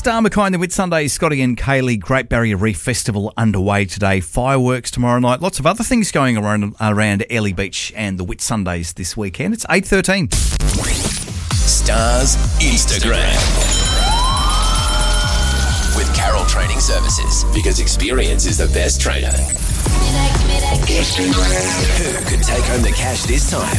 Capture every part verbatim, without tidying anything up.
Star Mackay and the Whitsundays, Scotty and Kaylee. Great Barrier Reef Festival underway today. Fireworks tomorrow night. Lots of other things going around around Airlie Beach and the Whitsundays this weekend. It's eight thirteen. Stars Instagram. With Carroll Training Services. Because experience is the best trainer. Who could take home the cash this time?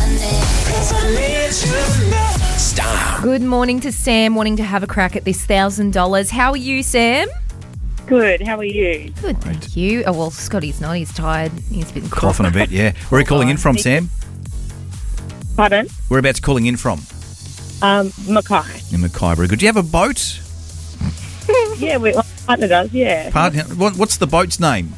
Star. Good morning to Sam, wanting to have a crack at this one thousand dollars. How are you, Sam? Good. How are you? Good, thank you. Oh, well, Scotty's not. He's tired. He's been Coughing a bit, yeah. Where are you calling in from, Sam? Pardon? Whereabouts calling in from? Um, Mackay. In Mackay. Very good. Do you have a boat? Yeah, we, my partner does, yeah. Partner, what, what's the boat's name?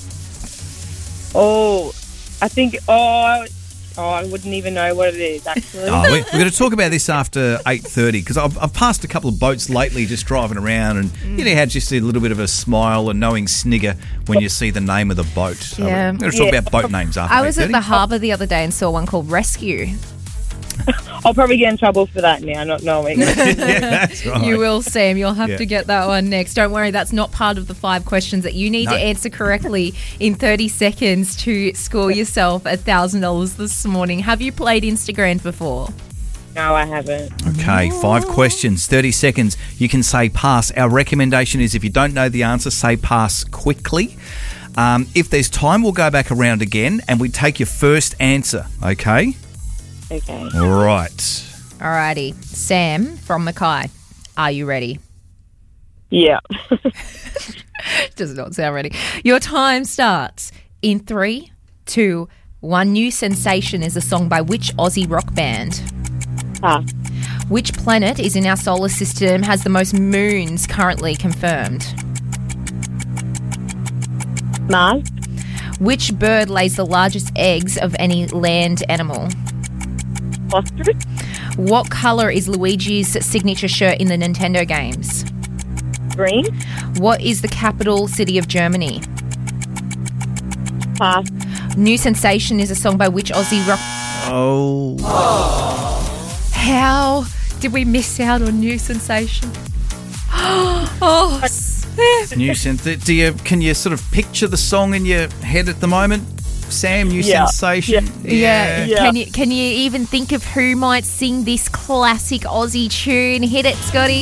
Oh, I think, oh, oh, I wouldn't even know what it is, actually. Oh, we, we're going to talk about this after eight thirty because I've, I've passed a couple of boats lately just driving around and you know how just a little bit of a smile and knowing snigger when you see the name of the boat. So Yeah. we're going to talk Yeah. about boat names after I was at eight thirty. the harbour the other day and saw one called Rescue. I'll probably get in trouble for that now, not knowing. Yeah, that's right. You will, Sam. You'll have Yeah. to get that one next. Don't worry, that's not part of the five questions that you need No. to answer correctly in thirty seconds to score yourself one thousand dollars this morning. Have you played Instagram before? No, I haven't. Okay, five questions, thirty seconds. You can say pass. Our recommendation is if you don't know the answer, say pass quickly. Um, if there's time, we'll go back around again and we take your first answer, okay? Okay. All right. Alrighty. Sam from Mackay, are you ready? Yeah. Does not sound ready. Your time starts in three, two, one. New Sensation is a song by which Aussie rock band? Pass. Which planet is in our solar system has the most moons currently confirmed? Mars. Which bird lays the largest eggs of any land animal? Ostrich. What colour is Luigi's signature shirt in the Nintendo games? Green. What is the capital city of Germany? Pass. New Sensation is a song by which Aussie rock... Oh. How did we miss out on New Sensation? Oh, Sam. New sense. Do you, can you sort of picture the song in your head at the moment? Sam, New Yeah. Sensation? Yeah. Yeah. Can you can you even think of who might sing this classic Aussie tune? Hit it, Scotty.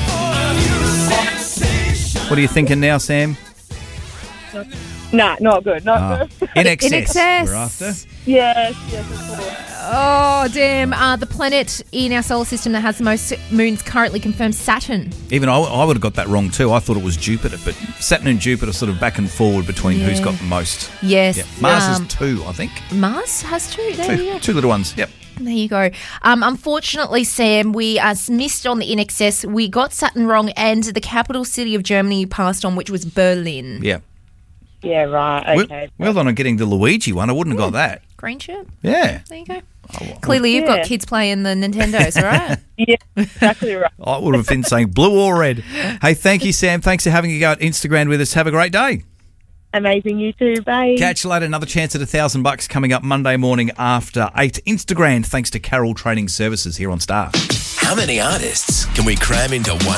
What are you thinking now, Sam? Nah, not good. Not Ah, good. In Excess. In Excess. We're after. Yes, yes, of course. Oh, damn. Uh, the planet in our solar system that has the most moons currently confirmed, Saturn. Even I, I would have got that wrong too. I thought it was Jupiter, but Saturn and Jupiter sort of back and forward between Yeah. who's got the most. Yes. Yeah. Mars um, is two, I think. Mars has two. There you go. Two, two little ones. Yep. There you go. Um, unfortunately, Sam, we uh, missed on the In Excess. We got Saturn wrong, and the capital city of Germany passed on, which was Berlin. Yeah. Yeah, right. Well, Okay. well done on getting the Luigi one. I wouldn't have got that. Green shirt. Yeah. There you go. Oh, well, Clearly, you've got Yeah. kids playing the Nintendos, all right? Yeah, exactly right. I would have been saying blue or red. Hey, thank you, Sam. Thanks for having a go at Instagram with us. Have a great day. Amazing. You too. Bye. Catch you later. Another chance at a thousand bucks coming up Monday morning after eight. Instagram, thanks to Carroll Training Services here on Star. How many artists can we cram into one